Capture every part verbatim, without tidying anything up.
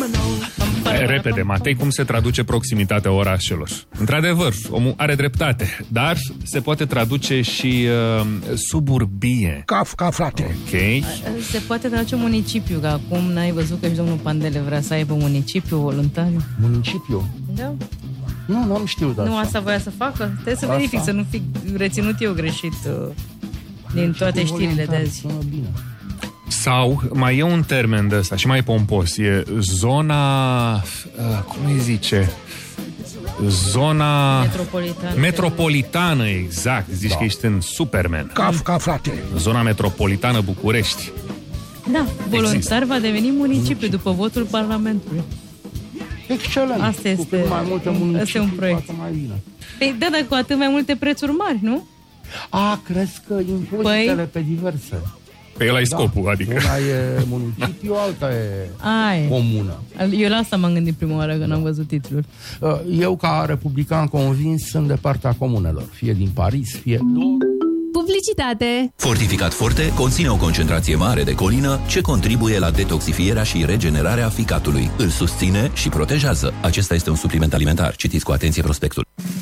Repede, Matei, cum se traduce proximitatea orașelor? Într-adevăr, omul are dreptate, dar se poate traduce și uh, suburbie. Caf, ca frate. Ok. Se poate traduce municipiu, că acum n-ai văzut că și domnul Pandele vrea să aibă municipiu voluntariu? Municipiu? Da. Nu, nu am știut asta. Nu asta voia să facă? Trebuie să Asta. verific, să nu fi reținut eu greșit uh, din toate știrile de azi. Bine. Sau mai e un termen de ăsta și mai pompos, e zona, uh, cum îi zice, zona Metropolitană. metropolitană, exact, zici Da. că ești în Superman. Caf, ca frate. Zona metropolitană București. Da, voluntar Există. va deveni municipiu după votul Parlamentului. Excelent. Asta Cu este- cât mai multe asta municipii, e un proiect. cu atât mai bine. Păi da, dar cu atât mai multe prețuri mari, nu? A, crezi că impozitele Păi- pe diverse. Pe ăla e scopul, adică. Una e municipiu, alta e Ai. comună. Eu la asta m-am gândit prima oară când am văzut titlul. Eu, ca republican convins, sunt de partea comunelor. Fie din Paris, fie... Publicitate. Fortificat Forte conține o concentrație mare de colină ce contribuie la detoxifierea și regenerarea ficatului. Îl susține și protejează. Acesta este un supliment alimentar. Citiți cu atenție prospectul.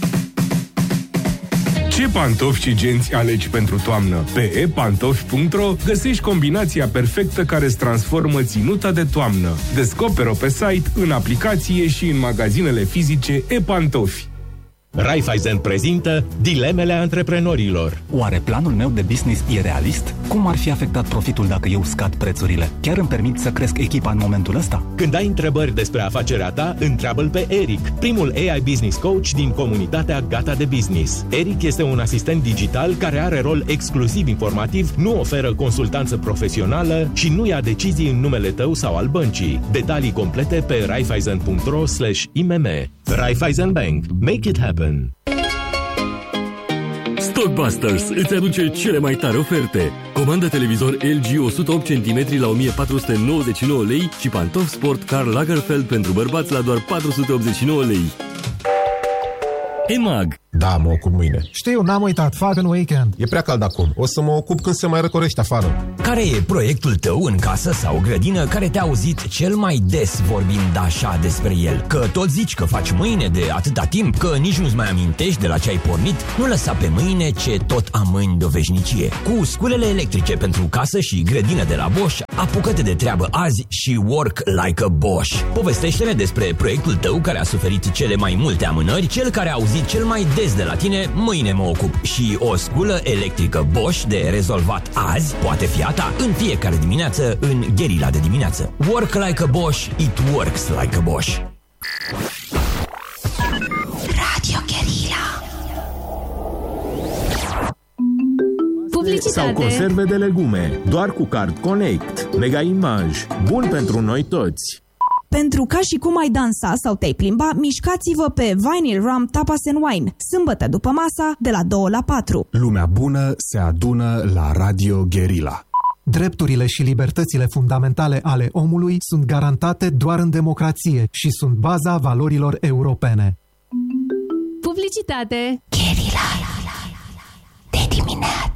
Ce pantofi și genți alegi pentru toamnă? Pe e pantofi punct ro găsești combinația perfectă care îți transformă ținuta de toamnă. Descoperă-o pe site, în aplicație și în magazinele fizice e-pantofi. Raiffeisen prezintă dilemele antreprenorilor. Oare planul meu de business e realist? Cum ar fi afectat profitul dacă eu scad prețurile? Chiar îmi permit să cresc echipa în momentul ăsta? Când ai întrebări despre afacerea ta, întreabă-l pe Eric, primul A I Business Coach din comunitatea Gata de Business. Eric este un asistent digital care are rol exclusiv informativ, nu oferă consultanță profesională și nu ia decizii în numele tău sau al băncii. Detalii complete pe raiffeisen punct ro slash I M M. Raiffeisen Bank. Make it happen. Stockbusters îți aduce cele mai tare oferte. Comandă televizor L G o sută opt centimetri la o mie patru sute nouăzeci și nouă lei și pantofi sport Karl Lagerfeld pentru bărbați la doar patru sute optzeci și nouă lei. E M A G. Da, mă ocup mâine. Știu, n-am uitat, fac în weekend. E prea cald acum. O să mă ocup când se mai răcorește afară. Care e proiectul tău în casă sau grădină care te-a auzit cel mai des vorbind așa despre el? Că tot zici că faci mâine de atâta timp, că nici nu-ți mai amintești de la ce ai pornit? Nu lăsa pe mâine ce tot amâni de o veșnicie. Cu sculele electrice pentru casă și grădină de la Bosch, apucă-te de treabă azi și work like a Bosch. Povestește-ne despre proiectul tău care a suferit cele mai multe amânări, cel care a auzit cel mai des de la tine, mâine mă ocup. Și o sculă electrică Bosch de rezolvat azi poate fi a ta în fiecare dimineață în Gherila de dimineață. Work like a Bosch, it works like a Bosch. Radio Guerilla. Publicitate. Sau conserve de legume, doar cu Card Connect. Mega Image, bun pentru noi toți. Pentru ca și cum ai dansa sau te-ai plimba, mișcați-vă pe Vinyl Rum Tapas and Wine, sâmbătă după masa, de la două la patru. Lumea bună se adună la Radio Guerilla. Drepturile și libertățile fundamentale ale omului sunt garantate doar în democrație și sunt baza valorilor europene. Publicitate. Guerilla de dimineață.